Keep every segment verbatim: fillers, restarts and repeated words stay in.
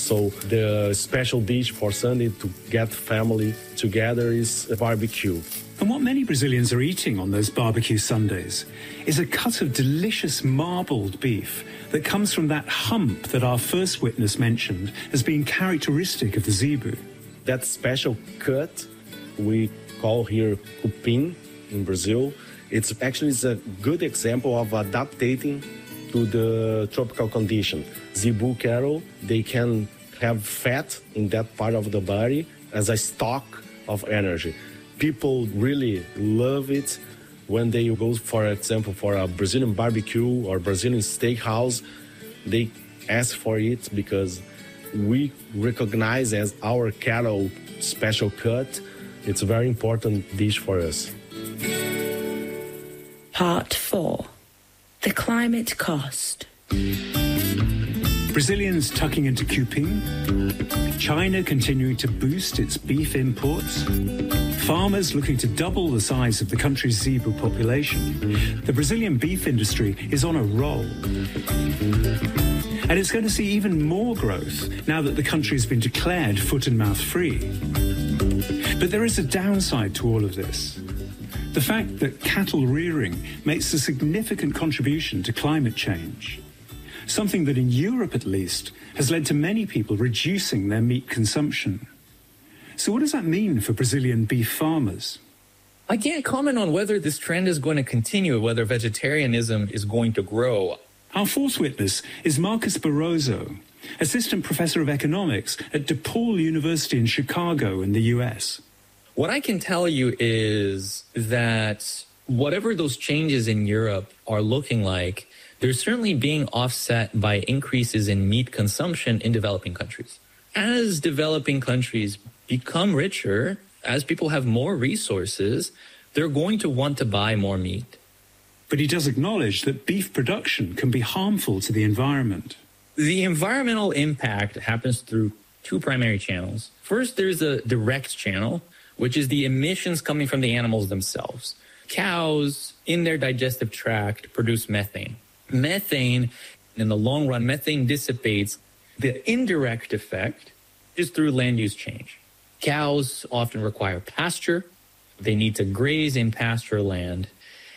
So the special dish for Sunday to get family together is a barbecue. And what many Brazilians are eating on those barbecue Sundays is a cut of delicious marbled beef that comes from that hump that our first witness mentioned as being characteristic of the zebu. That special cut we call here cupim in Brazil. It's actually it's a good example of adapting to the tropical condition. Zebu cattle, they can have fat in that part of the body as a stock of energy. People really love it when they go, for example, for a Brazilian barbecue or Brazilian steakhouse. They ask for it because we recognize as our cattle special cut. It's a very important dish for us. Part four. The climate cost. Brazilians tucking into cupim, China continuing to boost its beef imports, farmers looking to double the size of the country's zebu population. The Brazilian beef industry is on a roll. And it's going to see even more growth now that the country has been declared foot and mouth free. But there is a downside to all of this. The fact that cattle rearing makes a significant contribution to climate change. Something that in Europe, at least, has led to many people reducing their meat consumption. So what does that mean for Brazilian beef farmers? I can't comment on whether this trend is going to continue, whether vegetarianism is going to grow. Our fourth witness is Marcus Barroso, assistant professor of economics at DePaul University in Chicago in the U S. What I can tell you is that whatever those changes in Europe are looking like, they're certainly being offset by increases in meat consumption in developing countries. As developing countries become richer, as people have more resources, they're going to want to buy more meat. But he does acknowledge that beef production can be harmful to the environment. The environmental impact happens through two primary channels. First, there's a direct channel, which is the emissions coming from the animals themselves. Cows, in their digestive tract, produce methane. Methane, in the long run, methane dissipates. The indirect effect is through land use change. Cows often require pasture. They need to graze in pasture land.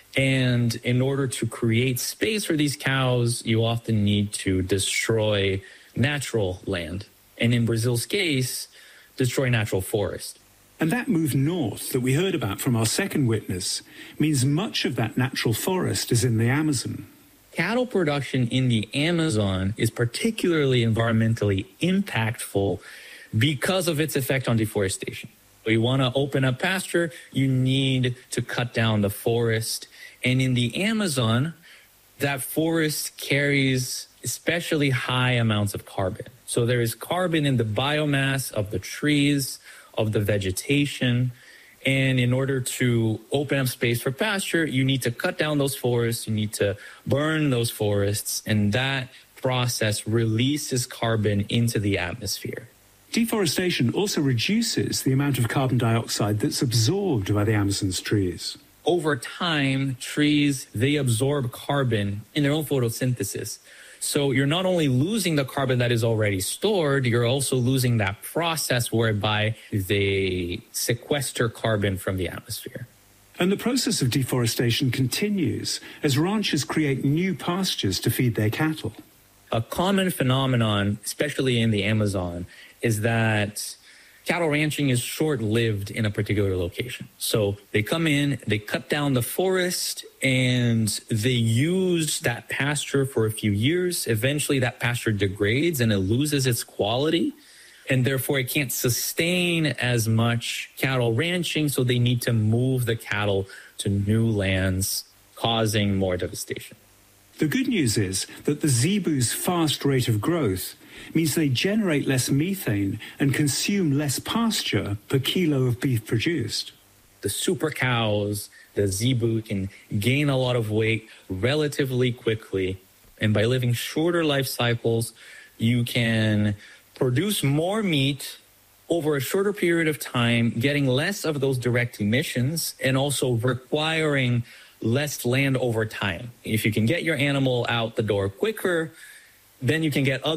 And in order to create space for these cows, you often need to destroy natural land. And in Brazil's case, destroy natural forest. And that move north that we heard about from our second witness means much of that natural forest is in the Amazon. Cattle production in the Amazon is particularly environmentally impactful because of its effect on deforestation. So you want to open up pasture, you need to cut down the forest. And in the Amazon, that forest carries especially high amounts of carbon. So there is carbon in the biomass of the trees, of the vegetation. And in order to open up space for pasture, you need to cut down those forests, you need to burn those forests, and that process releases carbon into the atmosphere. Deforestation also reduces the amount of carbon dioxide that's absorbed by the Amazon's trees. Over time, trees, they absorb carbon in their own photosynthesis. So you're not only losing the carbon that is already stored, you're also losing that process whereby they sequester carbon from the atmosphere. And the process of deforestation continues as ranchers create new pastures to feed their cattle. A common phenomenon, especially in the Amazon, is that cattle ranching is short-lived in a particular location. So they come in, they cut down the forest, and they use that pasture for a few years. Eventually, that pasture degrades and it loses its quality, and therefore it can't sustain as much cattle ranching, so they need to move the cattle to new lands, causing more devastation. The good news is that the zebu's fast rate of growth means they generate less methane and consume less pasture per kilo of beef produced. The super cows, the zebu, can gain a lot of weight relatively quickly. And by living shorter life cycles, you can produce more meat over a shorter period of time, getting less of those direct emissions and also requiring less land over time. If you can get your animal out the door quicker, then you can get other